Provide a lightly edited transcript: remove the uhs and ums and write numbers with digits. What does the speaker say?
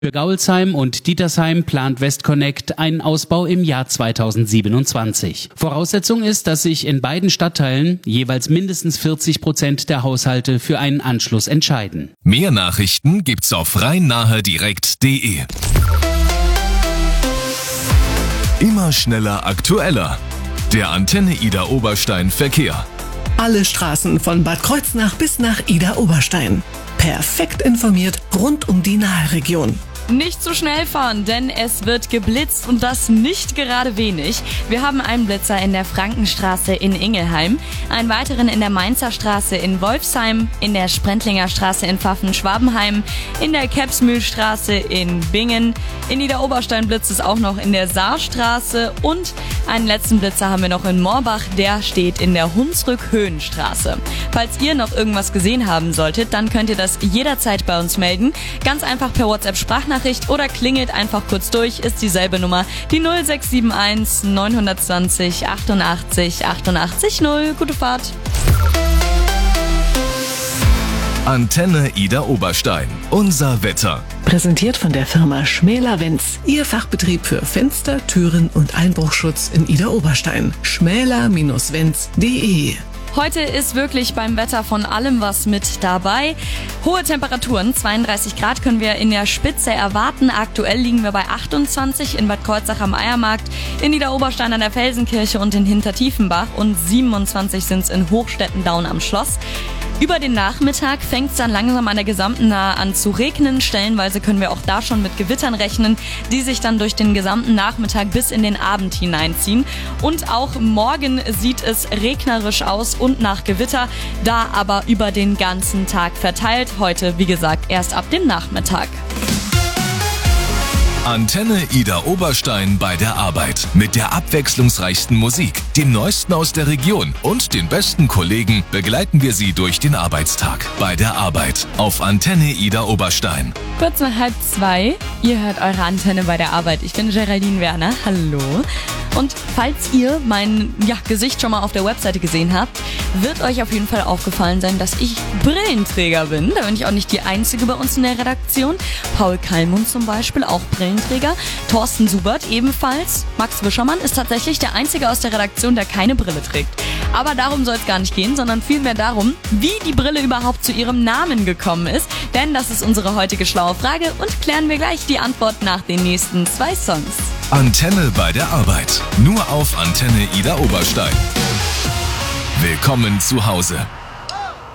Für Gaulsheim und Dietersheim plant Westconnect einen Ausbau im Jahr 2027. Voraussetzung ist, dass sich in beiden Stadtteilen jeweils mindestens 40% der Haushalte für einen Anschluss entscheiden. Mehr Nachrichten gibt's auf rhein-nahe-direkt.de. Immer schneller, aktueller. Der Antenne Idar Oberstein Verkehr. Alle Straßen von Bad Kreuznach bis nach Idar Oberstein. Perfekt informiert rund um die Naheregion. Nicht zu schnell fahren, denn es wird geblitzt und das nicht gerade wenig. Wir haben einen Blitzer in der Frankenstraße in Ingelheim, einen weiteren in der Mainzer Straße in Wolfsheim, in der Sprentlinger Straße in Pfaffen-Schwabenheim, in der Kepsmühlstraße in Bingen, in Idar Oberstein blitzt es auch noch in der Saarstraße und einen letzten Blitzer haben wir noch in Morbach, der steht in der Hunsrück-Höhenstraße. Falls ihr noch irgendwas gesehen haben solltet, dann könnt ihr das jederzeit bei uns melden. Ganz einfach per WhatsApp-Sprachnachricht oder klingelt einfach kurz durch, ist dieselbe Nummer, die 0671 920 88 88 0. Gute Fahrt! Antenne Idar Oberstein. Unser Wetter. Präsentiert von der Firma Schmäler-Wenz. Ihr Fachbetrieb für Fenster, Türen und Einbruchschutz in Idar Oberstein. schmäler-wenz.de. Heute ist wirklich beim Wetter von allem was mit dabei. Hohe Temperaturen, 32 Grad können wir in der Spitze erwarten. Aktuell liegen wir bei 28 in Bad Kreuznach am Eiermarkt, in Idar Oberstein an der Felsenkirche und in Hintertiefenbach und 27 sind es in Hochstettendaun am Schloss. Über den Nachmittag fängt es dann langsam an der gesamten Nahe an zu regnen. Stellenweise können wir auch da schon mit Gewittern rechnen, die sich dann durch den gesamten Nachmittag bis in den Abend hineinziehen. Und auch morgen sieht es regnerisch aus und nach Gewitter, da aber über den ganzen Tag verteilt. Heute, wie gesagt, erst ab dem Nachmittag. Antenne Idar Oberstein bei der Arbeit. Mit der abwechslungsreichsten Musik, dem Neuesten aus der Region und den besten Kollegen begleiten wir Sie durch den Arbeitstag. Bei der Arbeit auf Antenne Idar Oberstein. Kurz nach 1:30, ihr hört eure Antenne bei der Arbeit. Ich bin Geraldine Werner, hallo. Und falls ihr mein Gesicht schon mal auf der Webseite gesehen habt, wird euch auf jeden Fall aufgefallen sein, dass ich Brillenträger bin. Da bin ich auch nicht die Einzige bei uns in der Redaktion. Paul Kallmund zum Beispiel, auch Brillenträger. Thorsten Subert ebenfalls. Max Wischermann ist tatsächlich der Einzige aus der Redaktion, der keine Brille trägt. Aber darum soll es gar nicht gehen, sondern vielmehr darum, wie die Brille überhaupt zu ihrem Namen gekommen ist. Denn das ist unsere heutige schlaue Frage und klären wir gleich die Antwort nach den nächsten 2 Songs. Antenne bei der Arbeit. Nur auf Antenne Idar Oberstein. Willkommen zu Hause.